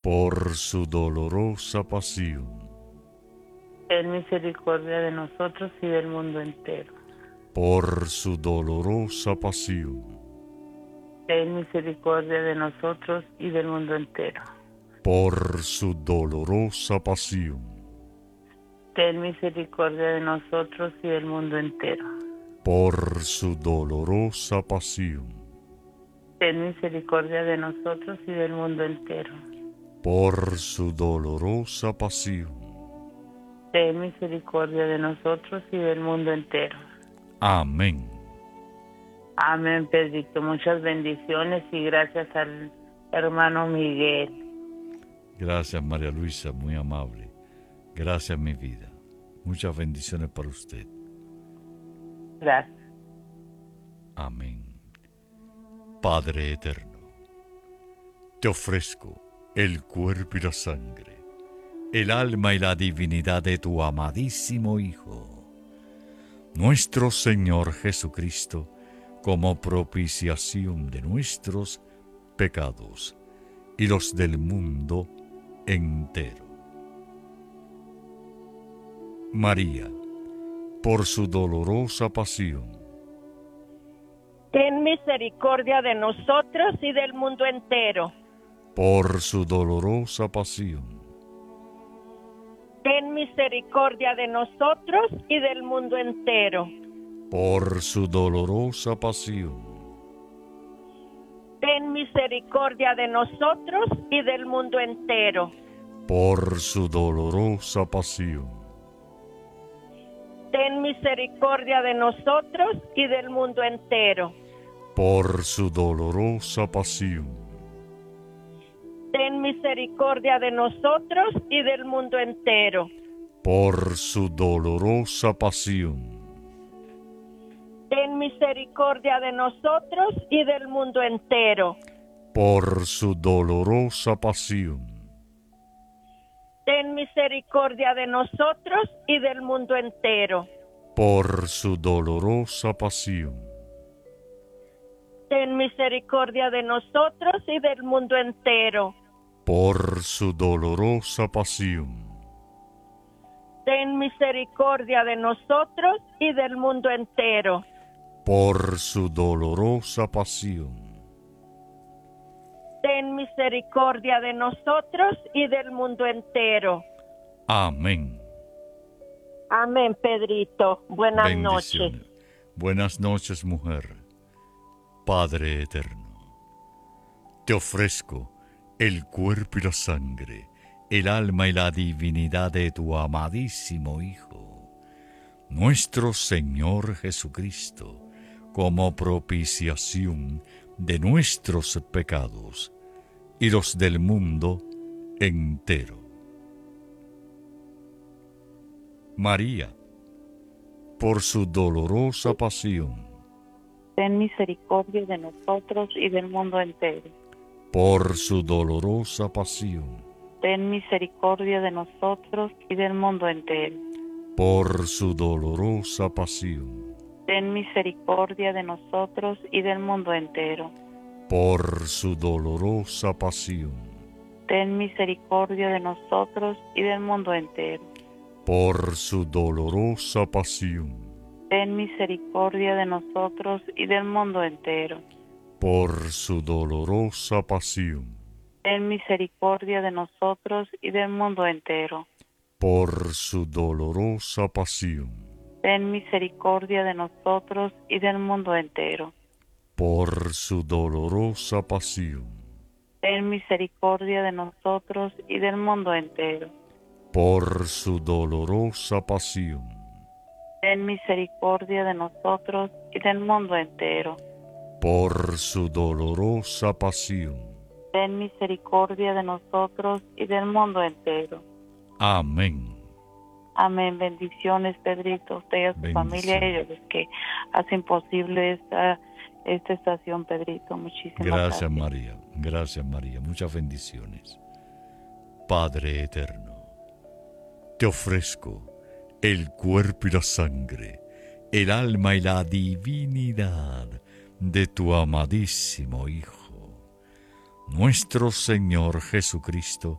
por su dolorosa pasión, ten misericordia de nosotros y del mundo entero. por su dolorosa pasión, Ten misericordia de nosotros y del mundo entero. por su dolorosa pasión, Ten misericordia de nosotros y del mundo entero. por su dolorosa pasión, Ten misericordia de nosotros y del mundo entero. por su dolorosa pasión. Ten misericordia de nosotros y del mundo entero. Amén. Amén, Pedrito. Muchas bendiciones y gracias al hermano Miguel. Gracias, María Luisa, muy amable. Gracias, mi vida. Muchas bendiciones para usted. Gracias. Amén. Padre eterno, te ofrezco el cuerpo y la sangre, el alma y la divinidad de tu amadísimo Hijo, nuestro Señor Jesucristo, como propiciación de nuestros pecados y los del mundo entero. María, por su dolorosa pasión, ten misericordia de nosotros y del mundo entero. por su dolorosa pasión, ten misericordia de nosotros y del mundo entero. por su dolorosa pasión, ten misericordia de nosotros y del mundo entero. por su dolorosa pasión, ten misericordia de nosotros y del mundo entero. por su dolorosa pasión, ten misericordia de nosotros y del mundo entero. por su dolorosa pasión, ten misericordia de nosotros y del mundo entero. por su dolorosa pasión, ten misericordia de nosotros y del mundo entero. por su dolorosa pasión, ten misericordia de nosotros y del mundo entero. por su dolorosa pasión, ten misericordia de nosotros y del mundo entero. por su dolorosa pasión, ten misericordia de nosotros y del mundo entero. amén. Amén, Pedrito. Buenas noches. Buenas noches, mujer. Padre eterno, te ofrezco el cuerpo y la sangre, el alma y la divinidad de tu amadísimo Hijo, nuestro Señor Jesucristo, como propiciación de nuestros pecados y los del mundo entero. María, por su dolorosa pasión, Ten misericordia de nosotros y del mundo entero. por su dolorosa pasión, Ten misericordia de nosotros y del mundo entero. por su dolorosa pasión, Ten misericordia de nosotros y del mundo entero. por su dolorosa pasión, Ten misericordia de nosotros y del mundo entero. por su dolorosa pasión, Ten misericordia de nosotros y del mundo entero. por su dolorosa pasión, Ten misericordia de nosotros y del mundo entero. por su dolorosa pasión, Ten misericordia de nosotros y del mundo entero. por su dolorosa pasión, Ten misericordia de nosotros y del mundo entero. por su dolorosa pasión, Ten misericordia de nosotros y del mundo entero. por su dolorosa pasión. Ten misericordia de nosotros y del mundo entero. Amén. Amén. Bendiciones, Pedrito, usted y a su familia, ellos los que hacen posible esta estación, Pedrito. Muchísimas gracias. María. Gracias, María. Muchas bendiciones. Padre eterno, te ofrezco el cuerpo y la sangre, el alma y la divinidad de tu amadísimo Hijo, nuestro Señor Jesucristo,